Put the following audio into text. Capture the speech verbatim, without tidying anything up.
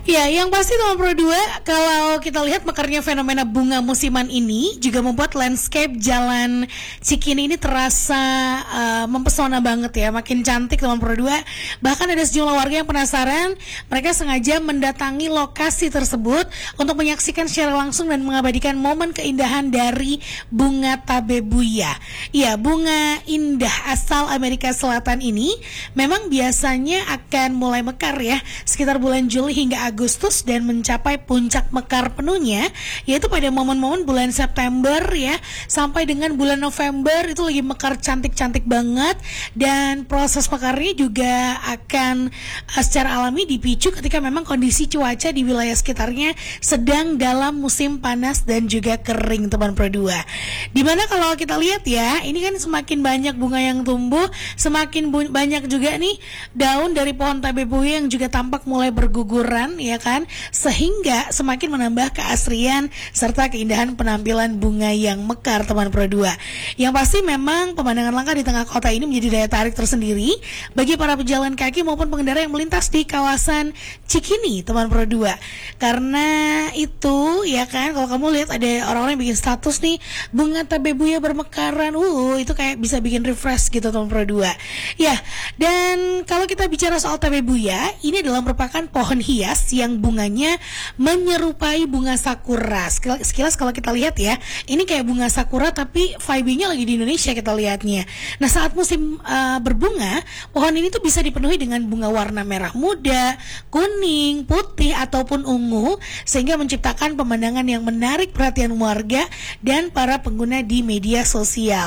Ya, yang pasti teman Pro dua, kalau kita lihat mekarnya fenomena bunga musiman ini juga membuat landscape Jalan Cikini ini terasa uh, mempesona banget ya, makin cantik teman Pro dua. Bahkan ada sejumlah warga yang penasaran, mereka sengaja mendatangi lokasi tersebut untuk menyaksikan secara langsung dan mengabadikan momen keindahan dari bunga tabebuya. Ya, bunga indah asal Amerika Selatan ini memang biasanya akan mulai mekar ya sekitar bulan Juli hingga Agustus dan mencapai puncak mekar penuhnya yaitu pada momen-momen bulan September ya sampai dengan bulan November. Itu lagi mekar cantik-cantik banget, dan proses mekarnya juga akan uh, secara alami dipicu ketika memang kondisi cuaca di wilayah sekitarnya sedang dalam musim panas dan juga kering teman Pro dua. Dimana kalau kita lihat ya, ini kan semakin banyak bunga yang tumbuh, semakin bu- banyak juga nih daun dari pohon tabebuya yang juga tampak mulai berguguran ya kan, sehingga semakin menambah keasrian serta keindahan penampilan bunga yang mekar teman Pro dua. Yang pasti memang pemandangan langka di tengah kota ini menjadi daya tarik tersendiri bagi para pejalan kaki maupun pengendara yang melintas di kawasan Cikini teman Pro dua. Karena itu ya kan, kalau kamu lihat ada orang-orang yang bikin status nih bunga tabebuya bermekaran, uh itu kayak bisa bikin refresh gitu teman Pro dua. Ya, dan kalau kita bicara soal tabebuya, ini adalah merupakan pohon hias yang bunganya menyerupai bunga sakura. Sekilas, sekilas kalau kita lihat ya, ini kayak bunga sakura tapi vibe-nya lagi di Indonesia kita lihatnya. Nah, saat musim uh, berbunga, pohon ini tuh bisa dipenuhi dengan bunga warna merah muda, kuning, putih ataupun ungu, sehingga menciptakan pemandangan yang menarik perhatian warga dan para pengguna di media sosial.